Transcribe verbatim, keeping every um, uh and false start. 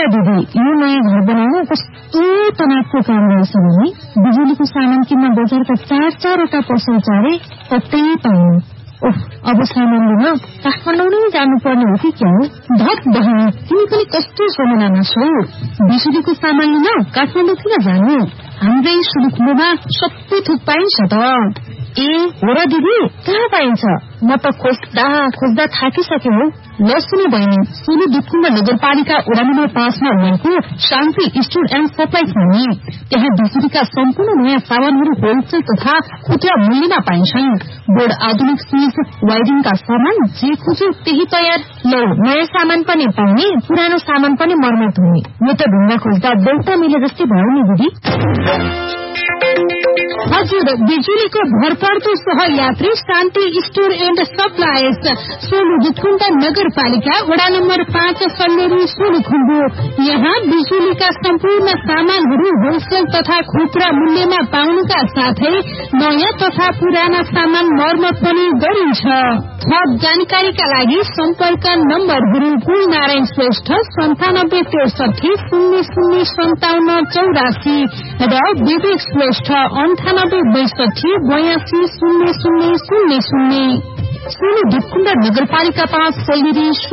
हेर दिदी, यो नयाँ घर बनाउन कस्तो तनावको काम रहेछ भने बिजुलीको सामान किन्न बजारका चार चारवटा पसल चारे कतै पाउनु। ओह, अब सामान लिन काठमाडौँ नै जानुपर्ने हो कि क्या हो? धत बहिनी, तिमी पनि कस्तो समनामा छौ? बिजुलीको सामान लिन काठमाडौँ किन जानु? हाम्रै सुलुखुम्बुमा सबै थोक पाइन्छ त। ए हो र दिदी, कहाँ पाइन्छ? म त खोज्दा खोज्दा थाकिसके हो। ल सुने बहिनी, सोलु दुधकुण्ड नगरपालिका वडा नम्बर पाँचमा रहेको शान्ति स्टोर एण्ड सप्लाई भन्ने, त्यहाँ बिजुलीका सम्पूर्ण नयाँ सामानहरू होलसेल तथा खुद्रा मूल्यमा पाइन्छन्। बोर्ड, आधुनिक स्विच, वायरिङका सामान जे खोज्यो त्यही तयार। ल, नयाँ सामान पनि पाउने, पुरानो सामान पनि मर्मत हुने। यो त ढुङ्गा खोज्दा देउता मिले जस्तै भयो नि दिदी। हजुर, बिजुलीको भरपर्दो सहयात्री शान्ति store and supplies, Solu Dudhkund नगरपालिका वडा नम्बर पाँच, सल्लेरी, सोलुखुम्बु। यहाँ बिजुलीका सम्पूर्ण सामानहरू होलसेल तथा खुद्रा मूल्यमा पाउनुका साथै नयाँ तथा पुराना सामान मर्मत पनि गरिन्छ। थप जानकारीका लागि सम्पर्क नम्बरहरू गुल नारायण श्रेष्ठ सन्तानब्बे त्रिसठी शून्य शून्य सन्ताउन्न चौरासी र विवेक श्रेष्ठ अन्ठानब्बे बैसठी बयासी शून्य शून्य शून्य शून्य। सोलु दुधकुण्ड नगरपालिका पाँच, सल्लेरी।